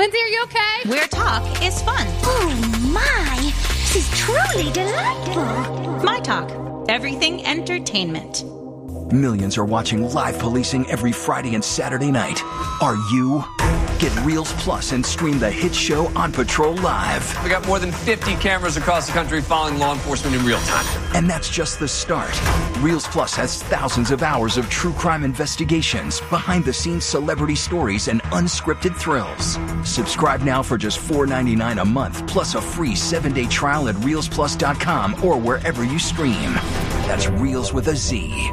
Lindsay, are you okay? Where talk is fun. Oh, my. This is truly delightful. My Talk. Everything entertainment. Millions are watching live policing every Friday and Saturday night. Are you? Get Reels Plus and stream the hit show On Patrol Live. We got more than 50 cameras across the country following law enforcement in real time. And that's just the start. Reels Plus has thousands of hours of true crime investigations, behind-the-scenes celebrity stories, and unscripted thrills. Subscribe now for just $4.99 a month, plus a free 7-day trial at ReelsPlus.com or wherever you stream. That's Reels with a Z.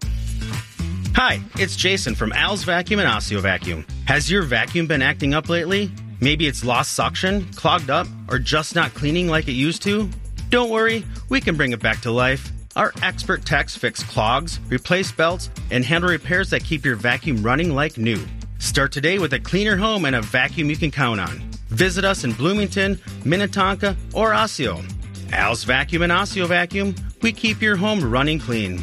Hi, it's Jason from Al's Vacuum and Osseo Vacuum. Has your vacuum been acting up lately? Maybe it's lost suction, clogged up, or just not cleaning like it used to? Don't worry, we can bring it back to life. Our expert techs fix clogs, replace belts, and handle repairs that keep your vacuum running like new. Start today with a cleaner home and a vacuum you can count on. Visit us in Bloomington, Minnetonka, or Osseo. Al's Vacuum and Osseo Vacuum. We keep your home running clean.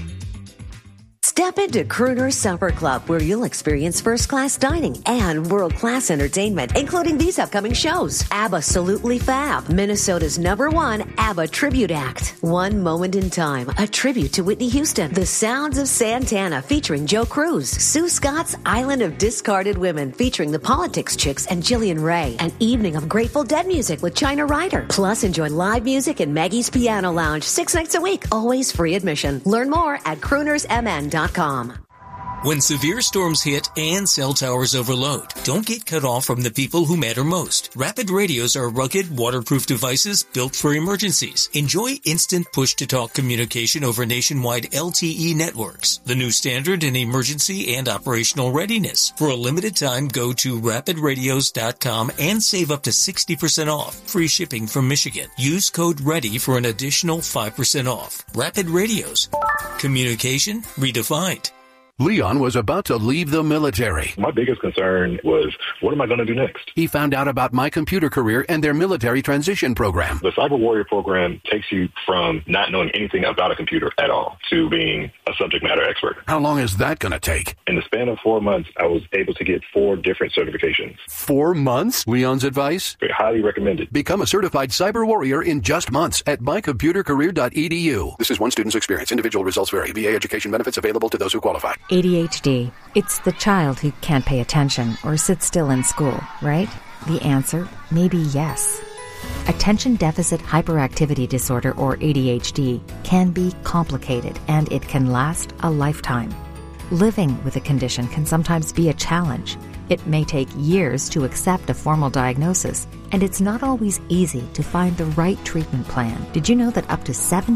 Step into Crooner's Supper Club, where you'll experience first-class dining and world-class entertainment, including these upcoming shows. Abba-Solutely Fab, Minnesota's #1 ABBA tribute act. One Moment in Time, a tribute to Whitney Houston. The Sounds of Santana, featuring Joe Cruz. Sue Scott's Island of Discarded Women, featuring the Politics Chicks and Jillian Ray. An evening of Grateful Dead music with China Ryder. Plus, enjoy live music in Maggie's Piano Lounge 6 nights a week, always free admission. Learn more at croonersmn.com. When severe storms hit and cell towers overload, don't get cut off from the people who matter most. Rapid radios are rugged, waterproof devices built for emergencies. Enjoy instant push-to-talk communication over nationwide LTE networks, the new standard in emergency and operational readiness. For a limited time, go to rapidradios.com and save up to 60% off. Free shipping from Michigan. Use code READY for an additional 5% off. Rapid Radios. Communication redefined. Leon was about to leave the military. My biggest concern was, what am I going to do next? He found out about My Computer Career and their military transition program. The Cyber Warrior program takes you from not knowing anything about a computer at all to being a subject matter expert. How long is that going to take? In the span of 4 months, I was able to get 4 different certifications. 4 months? Leon's advice? Highly recommended. Become a certified cyber warrior in just months at mycomputercareer.edu. This is one student's experience. Individual results vary. VA education benefits available to those who qualify. ADHD. It's the child who can't pay attention or sit still in school, right? The answer may be yes. Attention Deficit Hyperactivity Disorder, or ADHD, can be complicated and it can last a lifetime. Living with a condition can sometimes be a challenge. It may take years to accept a formal diagnosis, and it's not always easy to find the right treatment plan. Did you know that up to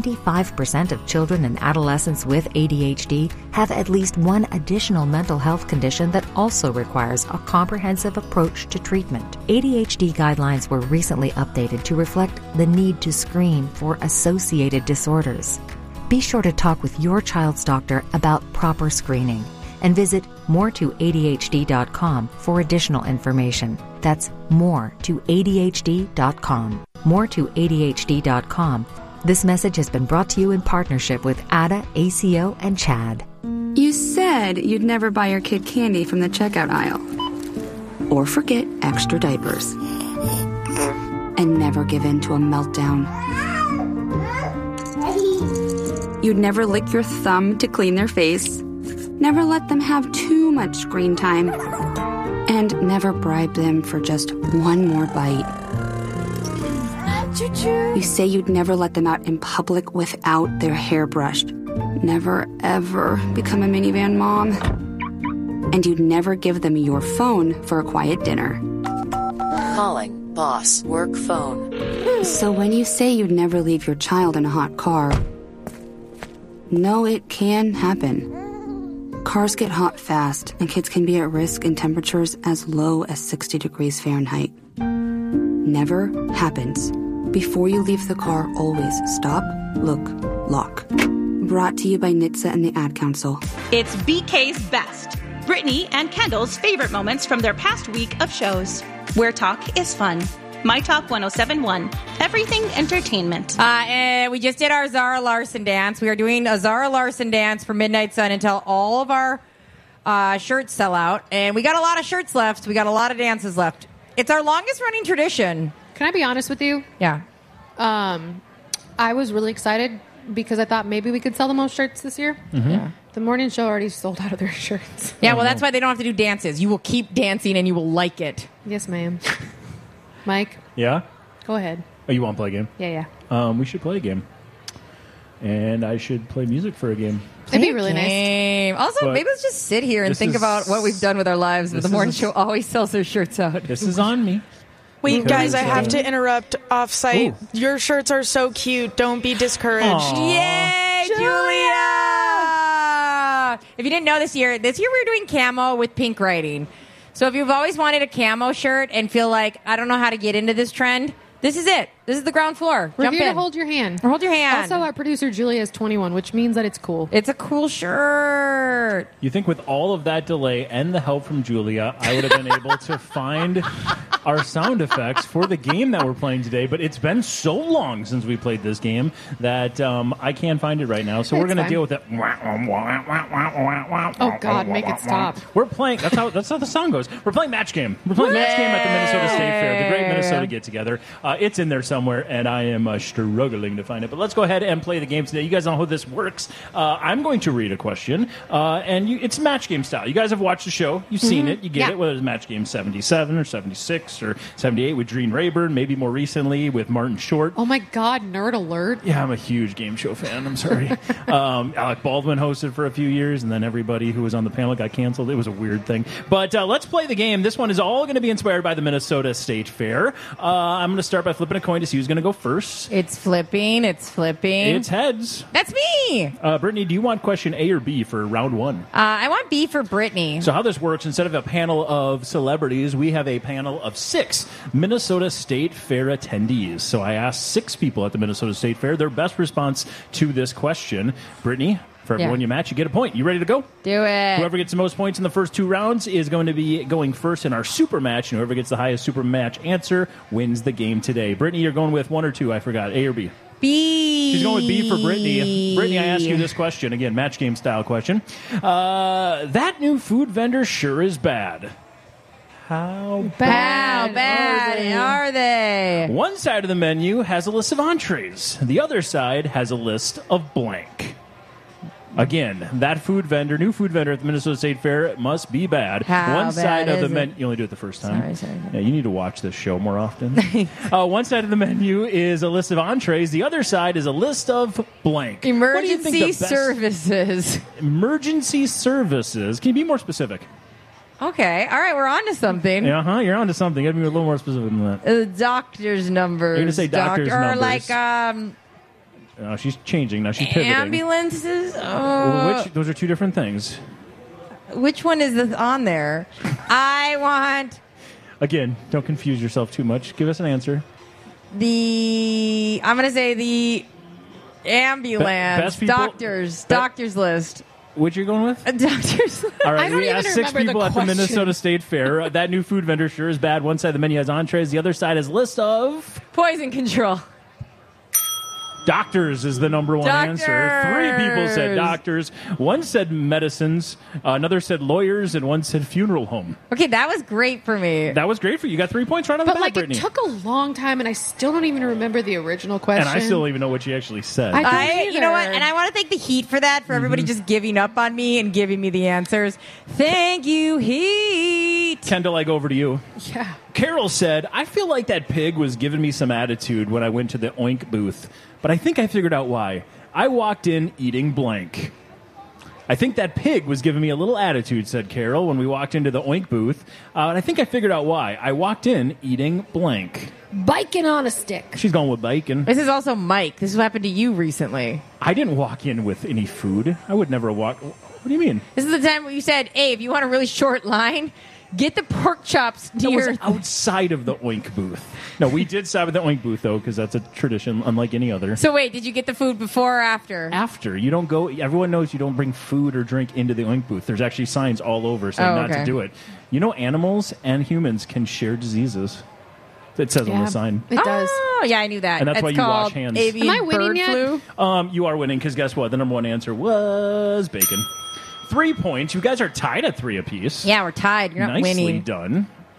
75% of children and adolescents with ADHD have at least one additional mental health condition that also requires a comprehensive approach to treatment? ADHD guidelines were recently updated to reflect the need to screen for associated disorders. Be sure to talk with your child's doctor about proper screening and visit moretoadhd.com for additional information. That's moretoadhd.com. moretoadhd.com. This message has been brought to you in partnership with ADA, ACO, and CHAD. You said you'd never buy your kid candy from the checkout aisle. Or forget extra diapers. And never give in to a meltdown. You'd never lick your thumb to clean their face. Never let them have too much screen time. And never bribe them for just one more bite. You say you'd never let them out in public without their hair brushed. Never, ever become a minivan mom. And you'd never give them your phone for a quiet dinner. Calling boss work phone. So when you say you'd never leave your child in a hot car, no, it can happen. Cars get hot fast, and kids can be at risk in temperatures as low as 60 degrees Fahrenheit. Never happens. Before you leave the car, always stop, look, lock. Brought to you by NHTSA and the Ad Council. It's BK's Best. Brittany and Kendall's favorite moments from their past week of shows. Where talk is fun. My Talk 107.1. Everything entertainment. And we just did our Zara Larson dance. We are doing a Zara Larson dance for Midnight Sun until all of our shirts sell out. And we got a lot of shirts left. We got a lot of dances left. It's our longest running tradition. Can I be honest with you? Yeah. I was really excited because I thought maybe we could sell the most shirts this year. Mm-hmm. Yeah. The morning show already sold out of their shirts. Yeah, well, that's why they don't have to do dances. You will keep dancing and you will like it. Yes, ma'am. Mike, Yeah? go ahead. Oh, you want to play a game? Yeah. We should play a game. And I should play music for a game. It'd be really nice. Also, But maybe let's just sit here and this think is- about what we've done with our lives. But this the morning is- show always sells their shirts out. This is on me. Wait, guys, I have Because, to interrupt off-site. Your shirts are so cute. Don't be discouraged. Yay, Julia! If you didn't know this year we're doing camo with pink writing. So if you've always wanted a camo shirt and feel like, I don't know how to get into this trend, this is it. This is the ground floor. We're Jump here in. to hold your hand. Or hold your hand. Also, our producer, Julia, is 21, which means that it's cool. It's a cool shirt. You think with all of that delay and the help from Julia, I would have been able to find our sound effects for the game that we're playing today, but it's been so long since we played this game that I can't find it right now, so we're It's going to fine. deal with it. Oh, God, make it stop. We're playing, that's how the song goes. We're playing Match Game. We're playing Match Game at the Minnesota State Fair, the Great Minnesota Get-Together. It's in there somewhere, and I am struggling to find it, but let's go ahead and play the game today. You guys know how this works. I'm going to read a question, and it's Match Game style. You guys have watched the show. You've seen it. You get it, whether it's Match Game 77 or 76 or 78 with Gene Rayburn, maybe more recently with Martin Short. Oh, my God, nerd alert. Yeah, I'm a huge game show fan. I'm sorry. Alec Baldwin hosted for a few years, and then everybody who was on the panel got canceled. It was a weird thing. But let's play the game. This one is all going to be inspired by the Minnesota State Fair. I'm going to start by flipping a coin to see who's going to go first. It's flipping. It's flipping. It's heads. That's me. Brittany, do you want question A or B for round one? I want B for Brittany. So how this works, instead of a panel of celebrities, we have a panel of 6 Minnesota State Fair attendees. So I asked 6 people at the Minnesota State Fair their best response to this question. Brittany, for everyone you match, you get a point. You ready to go? Do it. Whoever gets the most points in the first 2 rounds is going to be going first in our super match, and whoever gets the highest super match answer wins the game today. Brittany, you're going with 1 or 2, I forgot. A or B? B. She's going with B for Brittany. Brittany, I ask you this question. Again, match game style question. That new food vendor sure is bad. How bad are they? One side of the menu has a list of entrees. The other side has a list of blank. Again, that new food vendor at the Minnesota State Fair must be bad. One side of the menu. You only do it the first time. Sorry. Yeah, you need to watch this show more often. One side of the menu is a list of entrees. The other side is a list of blank. Emergency services. Emergency services. Can you be more specific? Okay. All right. We're on to something. You're on to something. You got to be a little more specific than that. Doctor's numbers. You're going to say doctor's numbers. Or like No, she's changing now. She's pivoting. ambulances. Those are 2 different things. Which one is on there? I want Again, don't confuse yourself too much. Give us an answer. I'm going to say the ambulance. Best people- doctor's list. Which you're going with? Doctor's list. All right, I don't we even asked 6 remember people the at the question. Minnesota State Fair. That new food vendor sure is bad. One side of the menu has entrees. The other side has a list of... Poison control. Doctors is the number one answer. 3 people said doctors. One said medicines. Another said lawyers. And one said funeral home. Okay, that was great for me. That was great for you. You got 3 points right on the But, bat, Brittany. it took a long time, and I still don't even remember the original question. And I still don't even know what she actually said. You know what? And I want to take the heat for that, for everybody just giving up on me and giving me the answers. Thank you, Heat. Kendall, I go over to you. Yeah. Carol said, I feel like that pig was giving me some attitude when I went to the Oink booth, but I think I figured out why. I walked in eating blank. I think that pig was giving me a little attitude, said Carol, when we walked into the Oink booth, and I think I figured out why. I walked in eating blank. Biking on a stick. She's going with bacon. This is also Mike. This is what happened to you recently. I didn't walk in with any food. I would never walk. What do you mean? This is the time where you said, hey, if you want a really short line, get the pork chops That near. was outside of the Oink booth. No, we did stop at the Oink booth, though, because that's a tradition unlike any other. So wait, did you get the food before or after? After. You don't go. Everyone knows you don't bring food or drink into the Oink booth. There's actually signs all over saying not to do it. You know, animals and humans can share diseases. It says on the sign. It does. Oh, yeah, I knew that. And that's it's why you called wash hands. Avian Am I winning bird yet? flu. You are winning because guess what? The number one answer was bacon. 3 points. You guys are tied at 3 apiece. Yeah, we're tied. You're not Nicely winning. done.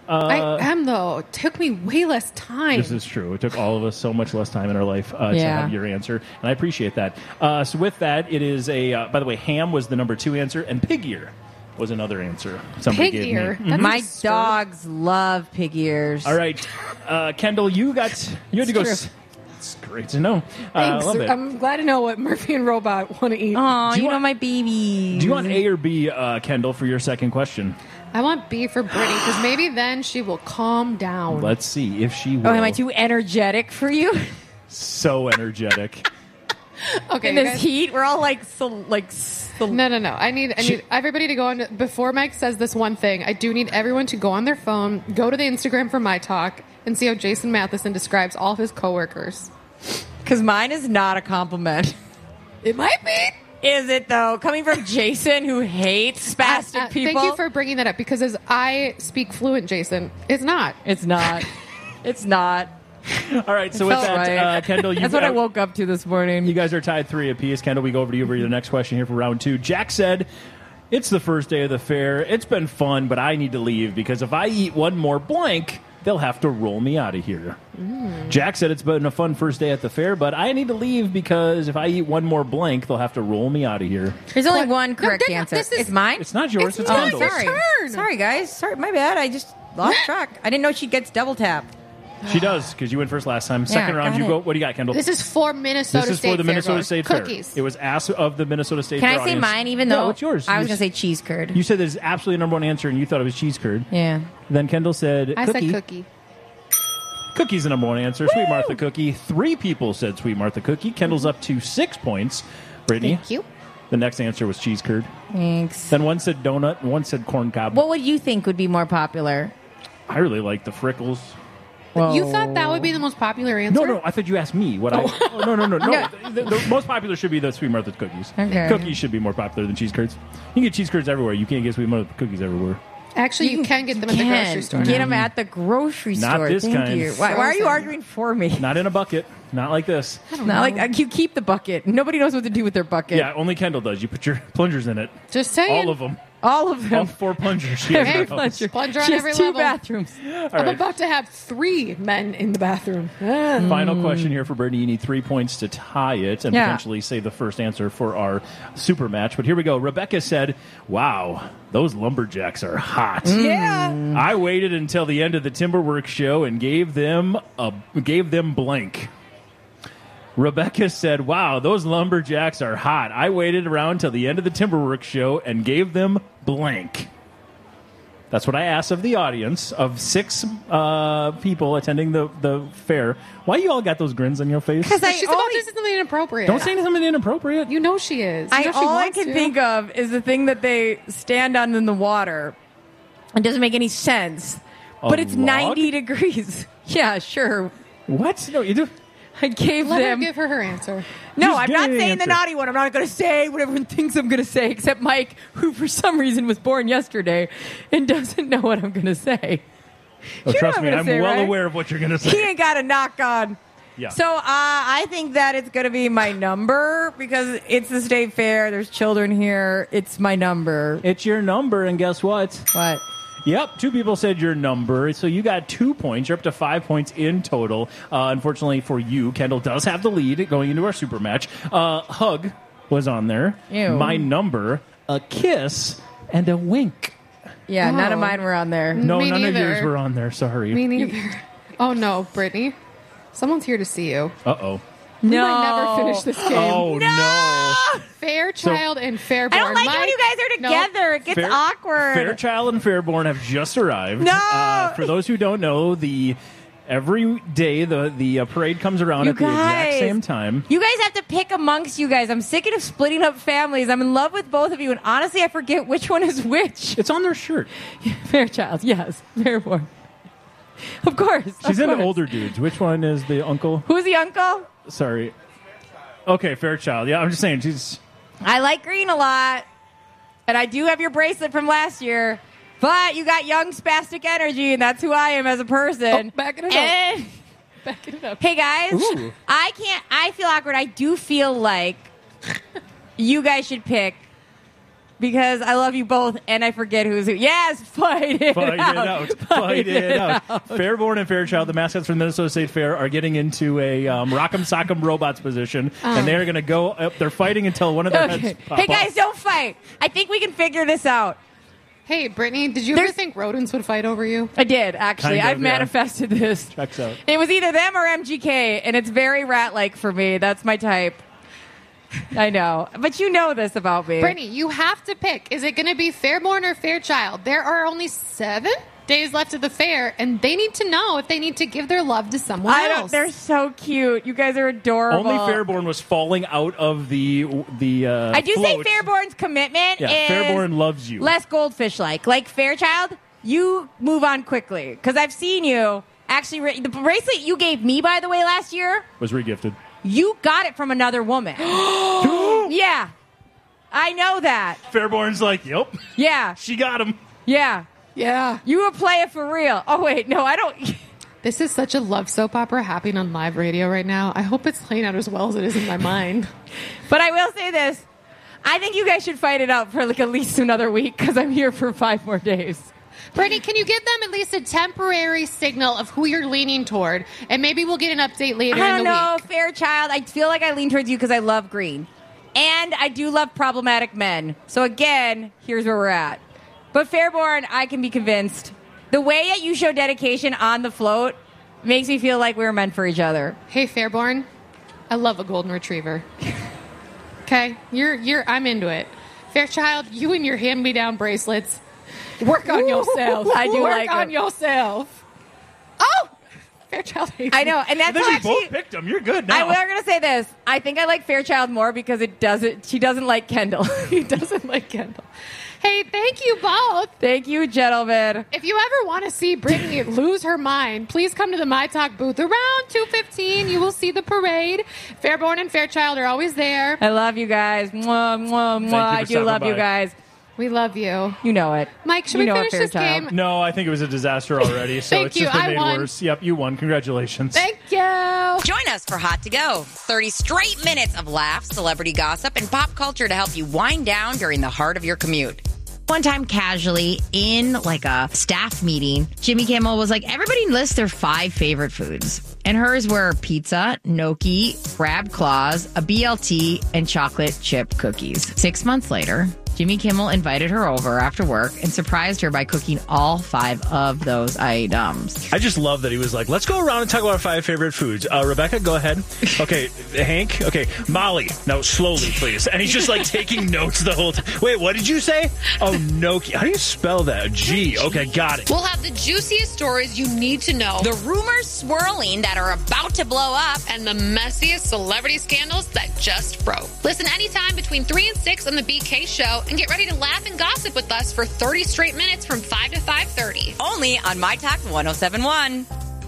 I am, though. It took me way less time. This is true. It took all of us so much less time in our life to Yeah. have your answer, and I appreciate that. So with that, it is a. By the way, ham was the number 2 answer, and pig ear was another answer. Somebody Pig gave ear? me. My dogs love pig ears. All right, Kendall, you had to go. It's true. It's great to know. Thanks. Love it. I'm glad to know what Murphy and Robot want to eat. Oh, Do you you know want- my babies. Do you want A or B, Kendall, for your second question? I want B for Brittany because maybe then she will calm down. Let's see if she will. Oh, am I too energetic for you? So energetic. Okay, In you this guys- heat, we're all like No. I need everybody to go on. Before Mike says this one thing, I do need everyone to go on their phone, go to the Instagram for My Talk, and see how Jason Matheson describes all of his coworkers. Because mine is not a compliment. It might be. Is it, though? Coming from Jason, who hates spastic people. Thank you for bringing that up because as I speak fluent, Jason, it's not. It's not. It's not. All right, so It with felt that, right. Kendall, you That's what I woke up to this morning. You guys are tied 3 apiece. Kendall, we go over to you for the next question here for round 2. Jack said, "It's the first day of the fair. It's been fun, but I need to leave because if I eat one more blank, they'll have to roll me out of here." Jack said, "It's been a fun first day at the fair, but I need to leave because if I eat one more blank, they'll have to roll me out of here." There's only one correct they're not- answer. this is- It's mine? It's not yours. It's Oh, Kendall's. sorry. Sorry, guys. Sorry, my bad. I just lost track. I didn't know she gets double tapped. She does because you went first last time. Second Yeah, round, got you it. go. What do you got, Kendall? This is for Minnesota This is State for the Minnesota Fair State cookies. Fair. It was asked of the Minnesota State Can Fair I say audience. mine, even though No, it's yours. I was You going to say cheese curd? You said this is absolutely number 1 answer, and you thought it was cheese curd. Yeah. Then Kendall said I cookie. said cookie. Cookie's the number 1 answer. Sweet Martha Cookie. 3 people said Sweet Martha Cookie. Kendall's up to 6 points. Brittany. Thank you. The next answer was cheese curd. Thanks. Then one said donut, and one said corn cob. What would you think would be more popular? I really like the Frickles. You thought that would be the most popular answer? No, I thought you asked me what I. Oh, no. No. The most popular should be the Sweet Martha cookies. Okay. Cookies should be more popular than cheese curds. You can get cheese curds everywhere. You can't get Sweet Martha cookies everywhere. Actually, you can get them at the grocery store. Get them at the grocery Not store. this Thank kind. you. Why are you arguing for me? Not in a bucket. Not like this. Not like you keep the bucket. Nobody knows what to do with their bucket. Yeah, only Kendall does. You put your plungers in it. Just saying. All of them. All of them. All 4 plungers. She has Every in the house. plunger. Plunger on She has every 2 level. bathrooms. I'm right. about to have 3 men in the bathroom. Final question here for Brittany. You need 3 points to tie it and Yeah. potentially say the first answer for our super match. But here we go. Rebecca said, "Wow, those lumberjacks are hot." Yeah. I waited until the end of the Timberworks show and gave them blank. Rebecca said, "Wow, those lumberjacks are hot. I waited around till the end of the Timberworks show and gave them blank." That's what I asked of the audience of 6 people attending the fair. Why you all got those grins on your face? Because She's about to say something inappropriate. Don't say something inappropriate. You know she is. You know she All I wants can to. think of is the thing that they stand on in the water. It doesn't make any sense. But it's log? 90 degrees. Yeah, sure. What? No, you do. I gave Let her them. give her answer. No, Just I'm give not me the saying the answer. naughty one. I'm not going to say what everyone thinks I'm going to say, except Mike, who for some reason was born yesterday and doesn't know what I'm going to say. Oh, You know trust what me, I'm I'm gonna say, well right? aware of what you're going to He say. ain't got a knock on. Yeah. So I think that it's going to be my number because it's the state fair. There's children here. It's my number. It's your number, and guess what? What? Yep, 2 people said your number, so you got 2 points. You're up to 5 points in total. Unfortunately for you, Kendall does have the lead going into our super match. Hug was on there. Ew. My number, a kiss, and a wink. Yeah, none of Oh. mine were on there. No, Me none of neither. yours were on there. Sorry. Me neither. Oh, no, Brittany. Someone's here to see you. Uh-oh. We might never finish this game. Oh, no. Fairchild and Fairborn. I don't like it when Mike- you guys are Nope. together. It gets awkward. Fairchild and Fairborn have just arrived. No! For those who don't know, every day the parade comes around You at the exact guys. same time. You guys have to pick amongst you guys. I'm sick of splitting up families. I'm in love with both of you, and honestly, I forget which one is which. It's on their shirt. Fairchild, yes. Fairborn. Of course. She's of into course. older dudes. Which one is the uncle? Who's the uncle? Sorry. Okay, Fairchild. Yeah, I'm just saying she's. I like green a lot, and I do have your bracelet from last year. But you got young spastic energy, and that's who I am as a person. backing it up. And Backing it up. hey guys, Ooh. I feel awkward. I do feel like you guys should pick because I love you both, and I forget who's who. Yes, fight it out. Fight it out. Fairborn and Fairchild, the mascots from the Minnesota State Fair, are getting into a Rock'em Sock'em Robots position, and they're going to go up. They're fighting until one of their heads pop Hey, guys, off. don't fight. I think we can figure this out. Hey, Brittany, did you ever think rodents would fight over you? I did, actually. Kind of, I've manifested this. Checks out. It was either them or MGK, and it's very rat-like for me. That's my type. I know. But you know this about me. Brittany, you have to pick. Is it going to be Fairborn or Fairchild? There are only 7 days left of the fair, and they need to know if they need to give their love to someone else. They're so cute. You guys are adorable. Only Fairborn was falling out of the I do float. say Fairborn's commitment Yeah, is Fairborn loves you. less goldfish-like. Like Fairchild, you move on quickly. Because I've seen you actually... The bracelet you gave me, by the way, last year, Was regifted. you got it from another woman. Yeah. I know that. Fairborn's like, yep. Yeah. She got him. Yeah. Yeah. You would play it for real. Oh, wait. No, I don't... This is such a love soap opera happening on live radio right now. I hope it's playing out as well as it is in my mind. But I will say this. I think you guys should fight it out for like at least another week because I'm here for 5 more days. Brittany, can you give them at least a temporary signal of who you're leaning toward? And maybe we'll get an update later I in don't the know, week. Fairchild. I feel like I lean towards you because I love green. And I do love problematic men. So again, here's where we're at. But Fairborn, I can be convinced. The way that you show dedication on the float makes me feel like we were meant for each other. Hey, Fairborn, I love a golden retriever. Okay, I'm into it. Fairchild, you and your hand-me-down bracelets, work on yourself. I do work like on it. yourself. Oh, Fairchild hates I know, and that's I think we actually. both picked him. You're good now. We're gonna say this. I think I like Fairchild more because she doesn't like Kendall. He doesn't like Kendall. Hey, thank you both. Thank you, gentlemen. If you ever want to see Brittany lose her mind, please come to the My Talk booth around 2:15. You will see the parade. Fairborn and Fairchild are always there. I love you guys. Mwah, mwah, mwah. I do love you guys. We love you. You know it. Mike, should You we know it, finish this Fairchild. game? No, I think it was a disaster already, so Thank it's you. just been I made won. worse. Yep, you won. Congratulations. Thank you. Join us for Hot to Go. 30 straight minutes of laughs, celebrity gossip, and pop culture to help you wind down during the heart of your commute. One time, casually, in like a staff meeting, Jimmy Kimmel was like, everybody lists their 5 favorite foods. And hers were pizza, gnocchi, crab claws, a BLT, and chocolate chip cookies. 6 months later, Jimmy Kimmel invited her over after work and surprised her by cooking all 5 of those items. I just love that he was like, let's go around and talk about our 5 favorite foods. Rebecca, go ahead. Okay, Hank. Okay, Molly. No, slowly, please. And he's just like taking notes the whole time. Wait, what did you say? Oh, gnocchi. How do you spell that? G. Okay, got it. We'll have the juiciest stories you need to know, the rumors swirling that are about to blow up, and the messiest celebrity scandals that just broke. Listen anytime between 3 and 6 on the BK Show and get ready to laugh and gossip with us for 30 straight minutes from 5 to 5:30. Only on My Talk 1071.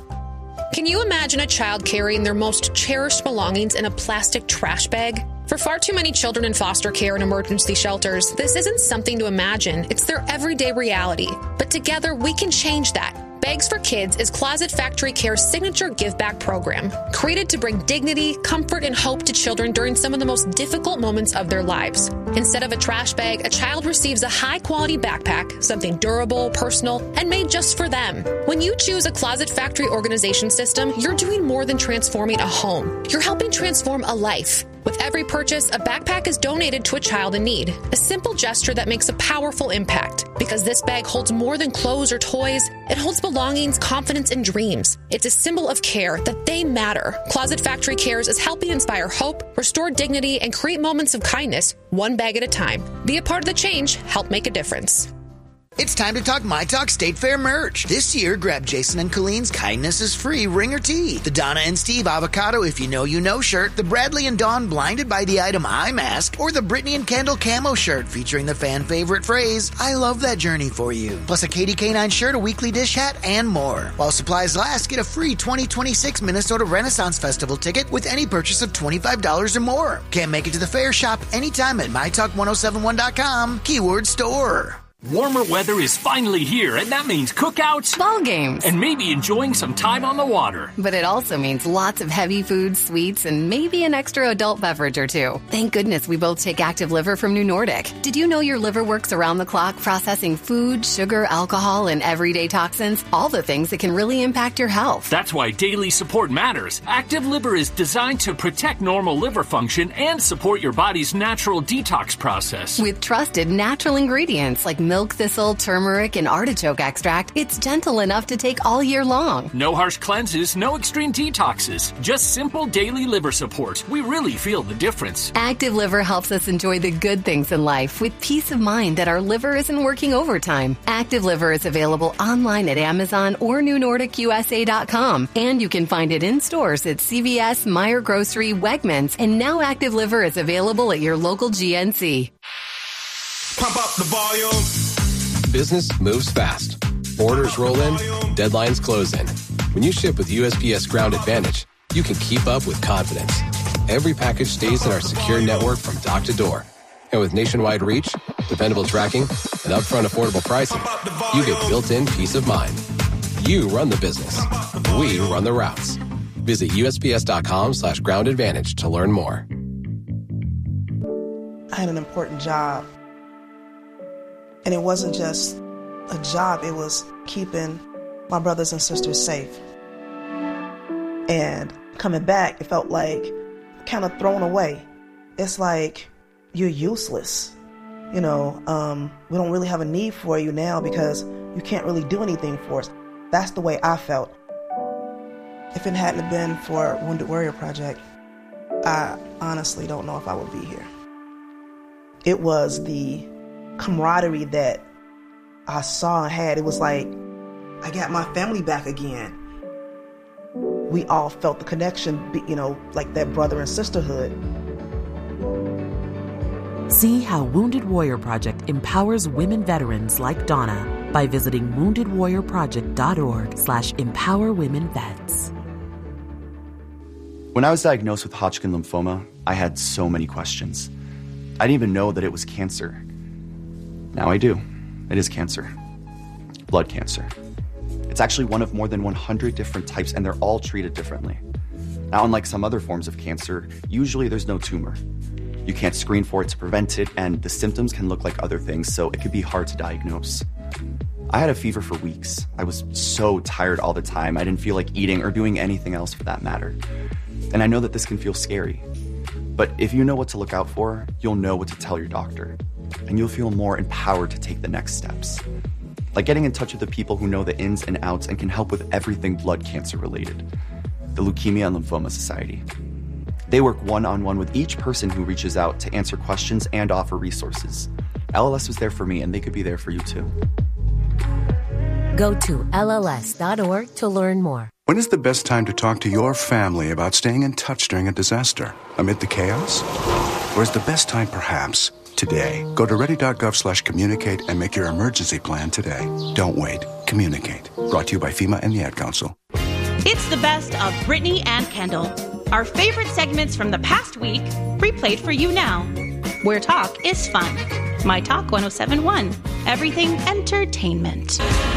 Can you imagine a child carrying their most cherished belongings in a plastic trash bag? For far too many children in foster care and emergency shelters, this isn't something to imagine. It's their everyday reality. But together, we can change that. Bags for Kids is Closet Factory Care's signature give-back program, created to bring dignity, comfort, and hope to children during some of the most difficult moments of their lives. Instead of a trash bag, a child receives a high-quality backpack, something durable, personal, and made just for them. When you choose a Closet Factory organization system, you're doing more than transforming a home. You're helping transform a life. With every purchase, a backpack is donated to a child in need. A simple gesture that makes a powerful impact. Because this bag holds more than clothes or toys, it holds belongings, confidence, and dreams. It's a symbol of care that they matter. Closet Factory Cares is helping inspire hope, restore dignity, and create moments of kindness, one bag at a time. Be a part of the change. Help make a difference. It's time to talk My Talk State Fair merch. This year, grab Jason and Colleen's Kindness is Free ringer tee, the Donna and Steve Avocado If You Know You Know shirt, the Bradley and Dawn Blinded by the Item Eye Mask, or the Brittany and Kendall Camo shirt featuring the fan favorite phrase, I love that journey for you. Plus a Katie K9 shirt, a weekly dish hat, and more. While supplies last, get a free 2026 Minnesota Renaissance Festival ticket with any purchase of $25 or more. Can't make it to the fair? Shop anytime at MyTalk1071.com, keyword store. Warmer weather is finally here, and that means cookouts, ball games, and maybe enjoying some time on the water. But it also means lots of heavy foods, sweets, and maybe an extra adult beverage or two. Thank goodness we both take Active Liver from New Nordic. Did you know your liver works around the clock processing food, sugar, alcohol, and everyday toxins? All the things that can really impact your health. That's why daily support matters. Active Liver is designed to protect normal liver function and support your body's natural detox process. With trusted natural ingredients like milk thistle, turmeric, and artichoke extract, it's gentle enough to take all year long. No harsh cleanses, no extreme detoxes. Just simple daily liver support. We really feel the difference. Active Liver helps us enjoy the good things in life with peace of mind that our liver isn't working overtime. Active Liver is available online at Amazon or NewNordicUSA.com. And you can find it in stores at CVS, Meijer Grocery, Wegmans, and now Active Liver is available at your local GNC. Pump up the volume. Business moves fast. Orders roll in, deadlines close in. When you ship with USPS Ground Advantage, you can keep up with confidence. Every package stays in our secure network from dock to door. And with nationwide reach, dependable tracking, and upfront affordable pricing, you get built-in peace of mind. You run the business. We run the routes. Visit USPS.com/Ground Advantage to learn more. I had an important job. And it wasn't just a job, it was keeping my brothers and sisters safe. And coming back, it felt like kind of thrown away. It's like you're useless. We don't really have a need for you now because you can't really do anything for us. That's the way I felt. If it hadn't been for Wounded Warrior Project, I honestly don't know if I would be here. It was the camaraderie that I saw and had. It was like I got my family back again. We all felt the connection, like that brother and sisterhood. See how Wounded Warrior Project empowers women veterans like Donna by visiting woundedwarriorproject.org/empowerwomenvets. When I was diagnosed with Hodgkin lymphoma, I had so many questions. I didn't even know that it was cancer. Now I do. It is cancer. Blood cancer. It's actually one of more than 100 different types, and they're all treated differently. Now, unlike some other forms of cancer, usually there's no tumor. You can't screen for it to prevent it, and the symptoms can look like other things, so it could be hard to diagnose. I had a fever for weeks. I was so tired all the time. I didn't feel like eating or doing anything else for that matter. And I know that this can feel scary. But if you know what to look out for, you'll know what to tell your doctor. And you'll feel more empowered to take the next steps. Like getting in touch with the people who know the ins and outs and can help with everything blood cancer related. The Leukemia and Lymphoma Society. They work one-on-one with each person who reaches out to answer questions and offer resources. LLS was there for me, and they could be there for you too. Go to LLS.org to learn more. When is the best time to talk to your family about staying in touch during a disaster? Amid the chaos? Or is the best time perhaps today? Go to ready.gov/communicate and make your emergency plan today. Don't wait. Communicate. Brought to you by FEMA and the Ad Council. It's the best of Brittany and Kendall. Our favorite segments from the past week, replayed for you now. Where talk is fun. My Talk 107.1. Everything entertainment.